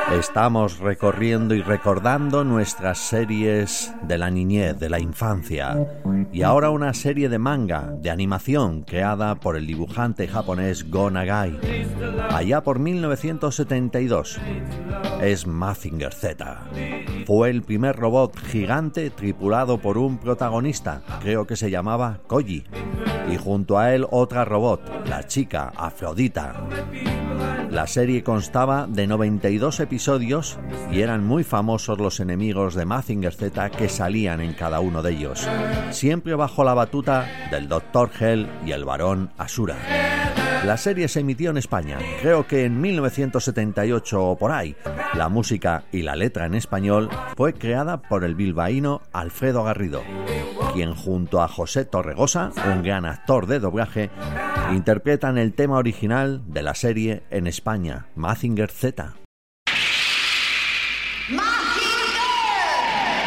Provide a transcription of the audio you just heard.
Estamos recorriendo y recordando nuestras series de la niñez, de la infancia. Y ahora una serie de manga, de animación, creada por el dibujante japonés Go Nagai, allá por 1972. Es Mazinger Z. Fue el primer robot gigante tripulado por un protagonista, creo que se llamaba Koji, y junto a él otra robot, la chica Afrodita. La serie constaba de 92 episodios y eran muy famosos los enemigos de Mazinger Z que salían en cada uno de ellos, siempre bajo la batuta del Dr. Hell y el Barón Asura. La serie se emitió en España, creo que en 1978 o por ahí. La música y la letra en español fue creada por el bilbaíno Alfredo Garrido, quien junto a José Torregosa, un gran actor de doblaje, interpretan el tema original de la serie en España, Mazinger Z.